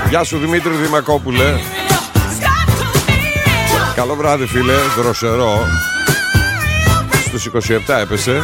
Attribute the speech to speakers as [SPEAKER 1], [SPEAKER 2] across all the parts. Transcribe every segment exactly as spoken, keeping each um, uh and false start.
[SPEAKER 1] Γεια σου Δημήτρη Δημακόπουλε. Καλό βράδυ φίλε, δροσερό. Στους είκοσι επτά έπεσε.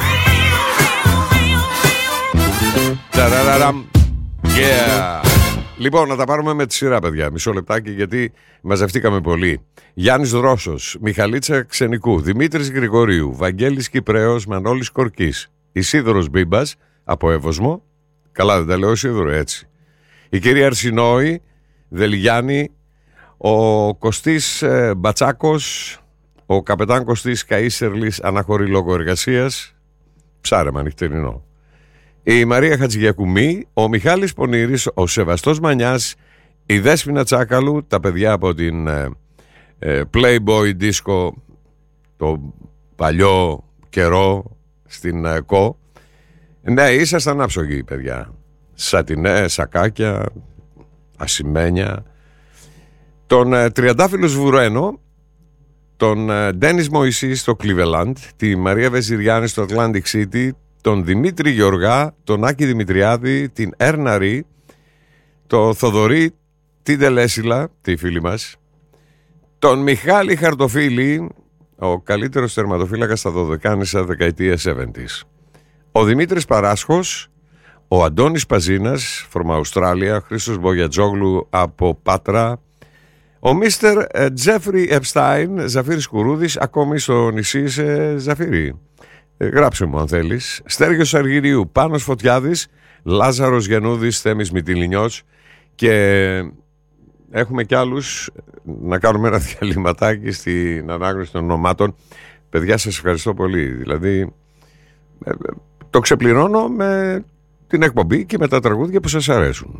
[SPEAKER 1] Ταραραραμ. Yeah. Λοιπόν, να τα πάρουμε με τη σειρά, παιδιά. Μισό λεπτάκι, γιατί μαζευτήκαμε πολύ. Γιάννης Δρόσος, Μιχαλίτσα Ξενικού, Δημήτρης Γρηγορίου, Βαγγέλης Κυπρέος, Μανώλης Κορκής, Ισίδωρος Μπίμπας από Εύωσμο. Καλά, δεν τα λέω Ισίδωρο, έτσι. Η κυρία Αρσινόη, Δελγιάννη, ο Κωστής ε, Μπατσάκος, ο καπετάν Κωστής Καΐσερλης, αναχωρεί λόγω εργασίας. Ψάρεμα νυχτερινό. Η Μαρία Χατζηγιακουμή, ο Μιχάλης Πονήρης, ο Σεβαστός Μανιάς, η Δέσποινα Τσάκαλου, τα παιδιά από την ε, ε, Playboy Disco, το παλιό καιρό στην ε, ΚΟ. Ναι, ήσασταν άψογοι, παιδιά. Σατινέ, σακάκια, ασημένια. Τον ε, Τριαντάφυλλο Βουρένο, τον ε, Ντένις Μωυσή στο Cleveland, τη Μαρία Βεζιριάννη στο Atlantic City, τον Δημήτρη Γεωργά, τον Άκη Δημητριάδη, την Έρνα Ρή, το Θοδωρή την Τελέσιλα, τη φίλη μας, τον Μιχάλη Χαρτοφίλη, ο καλύτερος τερματοφύλακας στα Δωδεκάνησα δεκαετία εβδομήντα. Ο Δημήτρης Παράσχος, ο Αντώνης Παζίνας, from Αυστράλια, Χρήστος Μπογιατζόγλου από Πάτρα, ο Μίστερ Τζέφρι Επστάιν, Ζαφύρης Κουρούδης, ακόμη στο νησί είσαι Ζαφύρη. Γράψε μου αν θέλεις. Στέργιος Αργυρίου, Πάνος Φωτιάδης, Λάζαρος Γιαννούδης, Θέμης Μητυλινιός. Και έχουμε κι άλλους. Να κάνουμε ένα διαλυματάκι στην ανάγνωση των ονομάτων. Παιδιά, σας ευχαριστώ πολύ. Δηλαδή το ξεπληρώνω με την εκπομπή και με τα τραγούδια που σας αρέσουν.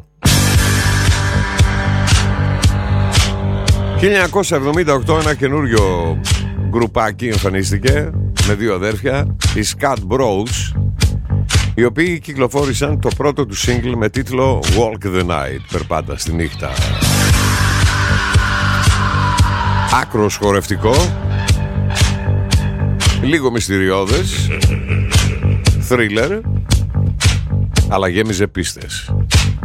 [SPEAKER 1] χίλια εννιακόσια εβδομήντα οκτώ ένα καινούριο γκρουπάκι εμφανίστηκε με δύο αδέρφια, οι Scat Bros, οι οποίοι κυκλοφόρησαν το πρώτο του single με τίτλο Walk the Night, περπάτα στη νύχτα. Άκρος χορευτικό, λίγο μυστηριώδες, thriller, αλλά γέμιζε πίστες.